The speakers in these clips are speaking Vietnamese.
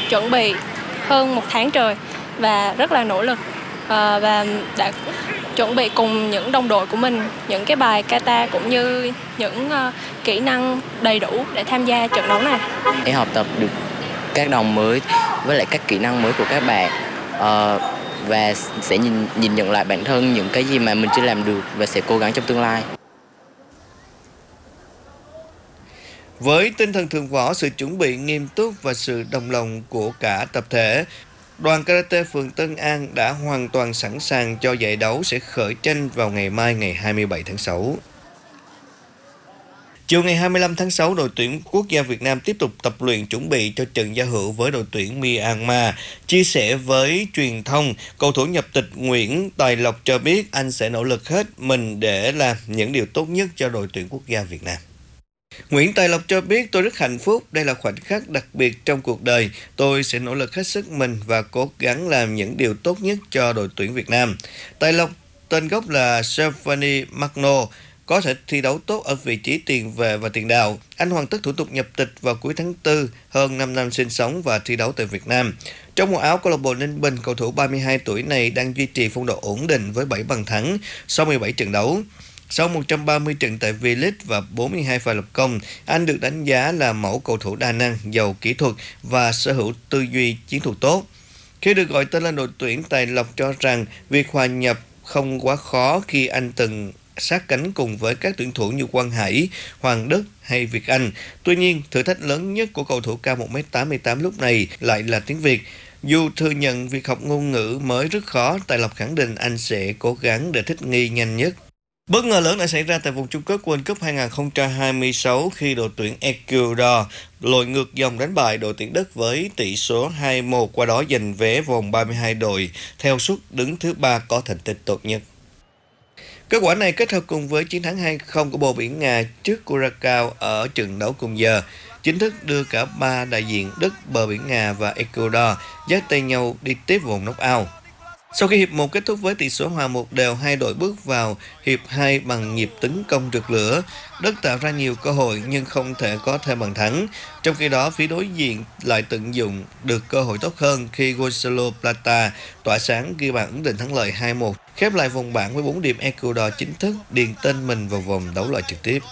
chuẩn bị hơn 1 tháng trời và rất là nỗ lực và đã chuẩn bị cùng những đồng đội của mình những cái bài kata cũng như những kỹ năng đầy đủ để tham gia trận đấu này. Em học tập được các đồng mới với lại các kỹ năng mới của các bạn và sẽ nhìn nhận lại bản thân những cái gì mà mình chưa làm được và sẽ cố gắng trong tương lai. Với tinh thần thượng võ, sự chuẩn bị nghiêm túc và sự đồng lòng của cả tập thể, đoàn Karate phường Tân An đã hoàn toàn sẵn sàng cho giải đấu sẽ khởi tranh vào ngày mai ngày 27 tháng 6. Chiều ngày 25 tháng 6, đội tuyển quốc gia Việt Nam tiếp tục tập luyện chuẩn bị cho trận giao hữu với đội tuyển Myanmar. Chia sẻ với truyền thông, cầu thủ nhập tịch Nguyễn Tài Lộc cho biết anh sẽ nỗ lực hết mình để làm những điều tốt nhất cho đội tuyển quốc gia Việt Nam. Nguyễn Tài Lộc cho biết tôi rất hạnh phúc, đây là khoảnh khắc đặc biệt trong cuộc đời. Tôi sẽ nỗ lực hết sức mình và cố gắng làm những điều tốt nhất cho đội tuyển Việt Nam. Tài Lộc, tên gốc là Stephanie Magno, có thể thi đấu tốt ở vị trí tiền vệ và tiền đạo. Anh hoàn tất thủ tục nhập tịch vào cuối tháng 4, hơn 5 năm sinh sống và thi đấu tại Việt Nam. Trong màu áo câu lạc bộ Ninh Bình, cầu thủ 32 tuổi này đang duy trì phong độ ổn định với 7 bàn thắng sau 17 trận đấu. Sau 130 trận tại V-League và 42 pha lập công, anh được đánh giá là mẫu cầu thủ đa năng, giàu kỹ thuật và sở hữu tư duy chiến thuật tốt. Khi được gọi tên lên đội tuyển, Tài Lộc cho rằng việc hòa nhập không quá khó khi anh từng sát cánh cùng với các tuyển thủ như Quang Hải, Hoàng Đức hay Việt Anh. Tuy nhiên, thử thách lớn nhất của cầu thủ cao 1m88 lúc này lại là tiếng Việt. Dù thừa nhận việc học ngôn ngữ mới rất khó, Tài Lộc khẳng định anh sẽ cố gắng để thích nghi nhanh nhất. Bất ngờ lớn đã xảy ra tại vòng chung kết World Cup 2026 khi đội tuyển Ecuador lội ngược dòng đánh bại đội tuyển Đức với tỷ số 2-1, qua đó giành vé vòng 32 đội theo suất đứng thứ 3 có thành tích tốt nhất. Kết quả này kết hợp cùng với chiến thắng 2-0 của Bồ Biển Nga trước Curacao ở trận đấu cùng giờ, chính thức đưa cả ba đại diện Đức, Bờ Biển Nga và Ecuador dắt tay nhau đi tiếp vòng knock-out. Sau khi hiệp 1 kết thúc với tỷ số hòa 1-1, hai đội bước vào hiệp 2 bằng nhịp tấn công rực lửa. Đức tạo ra nhiều cơ hội nhưng không thể có thêm bàn thắng. Trong khi đó, phía đối diện lại tận dụng được cơ hội tốt hơn khi Gonzalo Plata tỏa sáng ghi bàn ấn định thắng lợi 2-1. Khép lại vòng bảng với 4 điểm, Ecuador chính thức điền tên mình vào vòng đấu loại trực tiếp.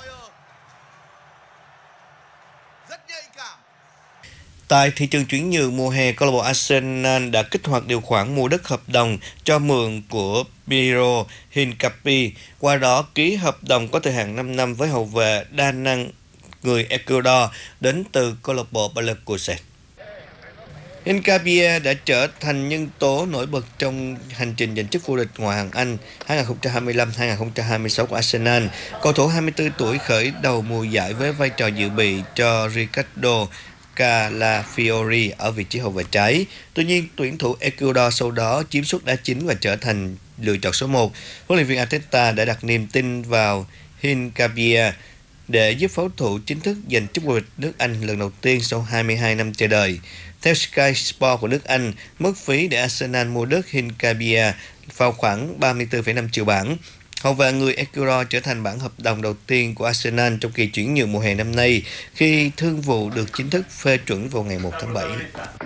Tại thị trường chuyển nhượng mùa hè, câu lạc bộ Arsenal đã kích hoạt điều khoản mua đất hợp đồng cho mượn của Piero Hincapié, qua đó ký hợp đồng có thời hạn 5 năm với hậu vệ đa năng người Ecuador đến từ câu lạc bộ Bayer Leverkusen. Hincapié đã trở thành nhân tố nổi bật trong hành trình giành chức vô địch Ngoại hạng Anh 2025-2026 của Arsenal. Cầu thủ 24 tuổi khởi đầu mùa giải với vai trò dự bị cho Ricardo Calafiori ở vị trí hậu vệ trái. Tuy nhiên, tuyển thủ Ecuador sau đó chiếm suất đá chính và trở thành lựa chọn số 1. Huấn luyện viên Arteta đã đặt niềm tin vào Hincapié để giúp pháo thủ chính thức giành chức vô địch nước Anh lần đầu tiên sau 22 năm chờ đợi. Theo Sky Sport của nước Anh, mức phí để Arsenal mua đất Hincapié vào khoảng 34,5 triệu bảng. Hậu vệ người Ecuador trở thành bản hợp đồng đầu tiên của Arsenal trong kỳ chuyển nhượng mùa hè năm nay khi thương vụ được chính thức phê chuẩn vào ngày 1 tháng 7.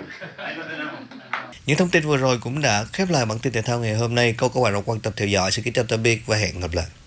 Những thông tin vừa rồi cũng đã khép lại bản tin thể thao ngày hôm nay. Câu các bạn quan tâm theo dõi. Xin kính chào tạm biệt và hẹn gặp lại.